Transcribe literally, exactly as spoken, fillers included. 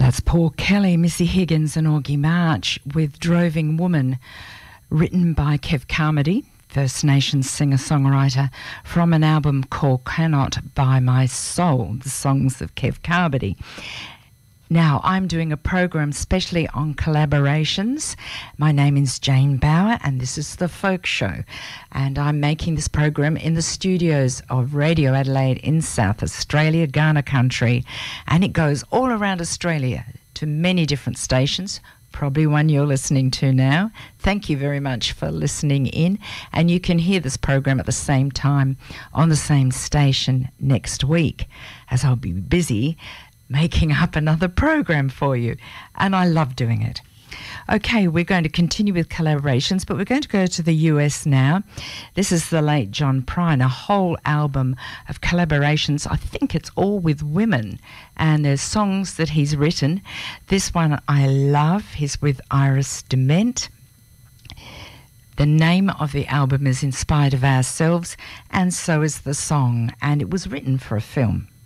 That's Paul Kelly, Missy Higgins and Augie March with Droving Woman, written by Kev Carmody, First Nations singer-songwriter, from an album called Cannot Buy My Soul, the songs of Kev Carmody. Now, I'm doing a program specially on collaborations. My name is Jane Bauer and this is The Folk Show. And I'm making this program in the studios of Radio Adelaide in South Australia, Kaurna country. And it goes all around Australia to many different stations, probably one you're listening to now. Thank you very much for listening in. And you can hear this program at the same time on the same station next week, as I'll be busy making up another program for you, and I love doing it. Okay, we're going to continue with collaborations, but we're going to go to the U S now. This is the late John Prine, a whole album of collaborations. I think it's all with women, and there's songs that he's written. This one I love. He's with Iris Dement. The name of the album is In Spite of Ourselves, and so is the song, and it was written for a film.